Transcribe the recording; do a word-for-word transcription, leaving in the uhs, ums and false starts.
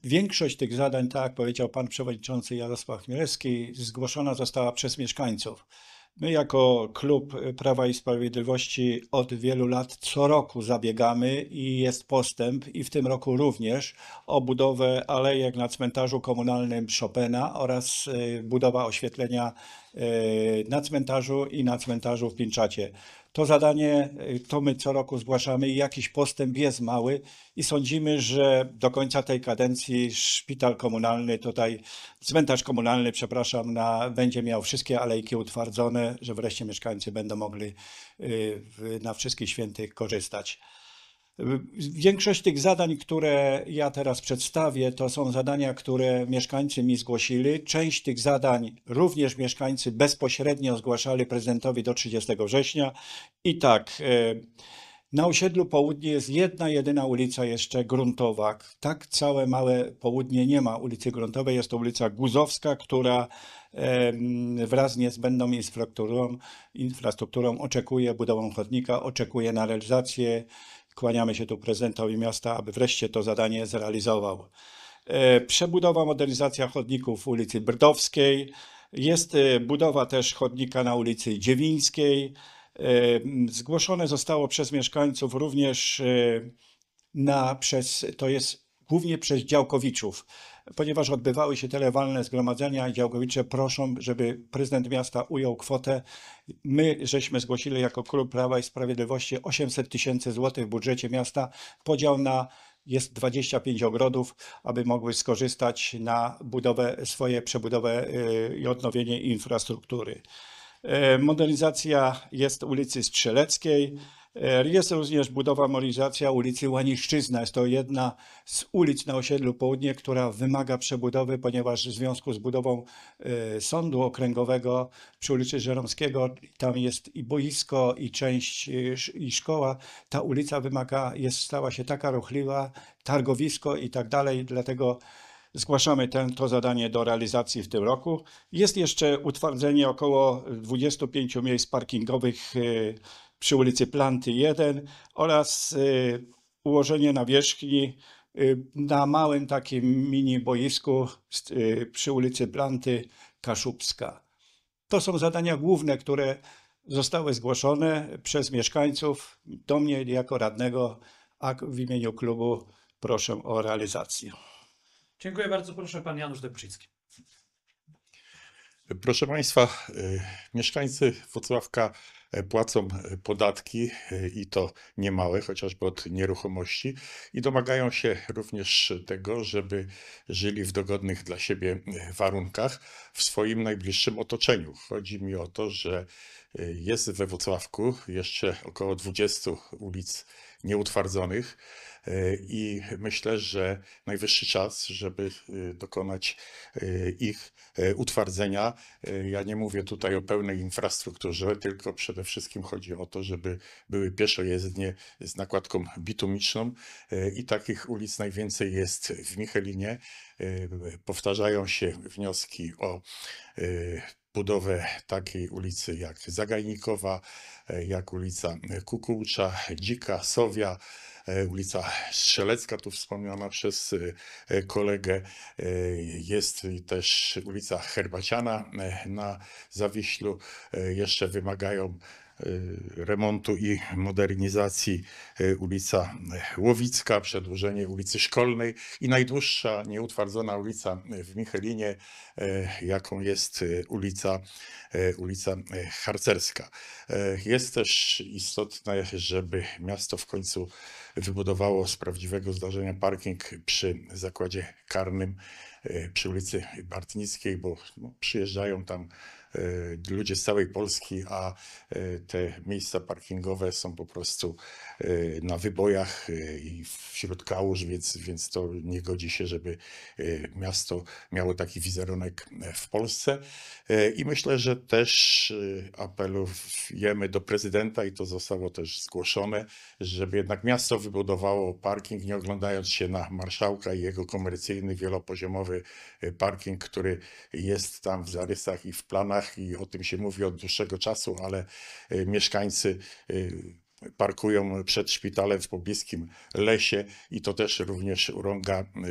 Większość tych zadań, tak jak powiedział pan przewodniczący Jarosław Chmielewski, zgłoszona została przez mieszkańców. My jako klub Prawa i Sprawiedliwości od wielu lat co roku zabiegamy i jest postęp i w tym roku również o budowę alejek na cmentarzu komunalnym Chopina oraz budowa oświetlenia na cmentarzu i na cmentarzu w Pińczacie. To zadanie, to my co roku zgłaszamy i jakiś postęp jest mały i sądzimy, że do końca tej kadencji szpital komunalny tutaj, cmentarz komunalny, przepraszam, na, będzie miał wszystkie alejki utwardzone, że wreszcie mieszkańcy będą mogli y, na wszystkich świętych korzystać. Większość tych zadań, które ja teraz przedstawię, to są zadania, które mieszkańcy mi zgłosili. Część tych zadań również mieszkańcy bezpośrednio zgłaszali prezydentowi do trzydziestego września. I tak, na osiedlu Południe jest jedna, jedyna ulica jeszcze gruntowa. Tak całe małe Południe nie ma ulicy gruntowej. Jest to ulica Guzowska, która wraz z niezbędną infrastrukturą, infrastrukturą oczekuje budową chodnika, oczekuje na realizację. Kłaniamy się tu prezydentowi miasta, aby wreszcie to zadanie zrealizował. Przebudowa, modernizacja chodników w ulicy Brdowskiej. Jest budowa też chodnika na ulicy Dziewińskiej. Zgłoszone zostało przez mieszkańców również na, przez, to jest głównie przez działkowiczów, ponieważ odbywały się telewalne zgromadzenia i działkowicze proszą, żeby prezydent miasta ujął kwotę. My żeśmy zgłosili jako klub Prawa i Sprawiedliwości osiemset tysięcy złotych w budżecie miasta. Podział na jest dwadzieścia pięć ogrodów, aby mogły skorzystać na budowę, swoje przebudowę i odnowienie infrastruktury. Modernizacja jest ulicy Strzeleckiej. Jest również budowa, modernizacja ulicy Łaniszczyzna. Jest to jedna z ulic na osiedlu Południe, która wymaga przebudowy, ponieważ w związku z budową sądu okręgowego przy ulicy Żeromskiego, tam jest i boisko, i część, i szkoła. Ta ulica wymaga, jest, stała się taka ruchliwa, targowisko i tak dalej, dlatego zgłaszamy ten, to zadanie do realizacji w tym roku. Jest jeszcze utwardzenie około dwudziestu pięciu miejsc parkingowych przy ulicy Planty jeden oraz y, ułożenie nawierzchni y, na małym takim mini boisku y, przy ulicy Planty Kaszubska. To są zadania główne, które zostały zgłoszone przez mieszkańców do mnie jako radnego, a w imieniu klubu proszę o realizację. Dziękuję bardzo. Proszę, pan Janusz Dobrzycki. Proszę Państwa, mieszkańcy Włocławka płacą podatki i to niemałe, chociażby od nieruchomości, i domagają się również tego, żeby żyli w dogodnych dla siebie warunkach w swoim najbliższym otoczeniu. Chodzi mi o to, że jest we Włocławku jeszcze około dwudziestu ulic nieutwardzonych i myślę, że najwyższy czas, żeby dokonać ich utwardzenia. Ja nie mówię tutaj o pełnej infrastrukturze, tylko przede wszystkim chodzi o to, żeby były pieszojezdnie z nakładką bitumiczną i takich ulic najwięcej jest w Michelinie. Powtarzają się wnioski o budowę takiej ulicy jak Zagajnikowa, jak ulica Kukułcza, Dzika, Sowia, ulica Strzelecka, tu wspomniana przez kolegę. Jest też ulica Herbaciana na Zawiślu. Jeszcze wymagają remontu i modernizacji ulica Łowicka, przedłużenie ulicy Szkolnej i najdłuższa nieutwardzona ulica w Michelinie, jaką jest ulica, ulica Harcerska. Jest też istotne, żeby miasto w końcu wybudowało z prawdziwego zdarzenia parking przy zakładzie karnym przy ulicy Bartnickiej, bo no, przyjeżdżają tam ludzie z całej Polski, a te miejsca parkingowe są po prostu na wybojach i wśród kałuż, więc, więc to nie godzi się, żeby miasto miało taki wizerunek w Polsce. I myślę, że też apelujemy do prezydenta, i to zostało też zgłoszone, żeby jednak miasto wybudowało parking, nie oglądając się na marszałka i jego komercyjny, wielopoziomowy parking, który jest tam w zarysach i w planach, i o tym się mówi od dłuższego czasu, ale mieszkańcy parkują przed szpitalem w pobliskim lesie i to też również urąga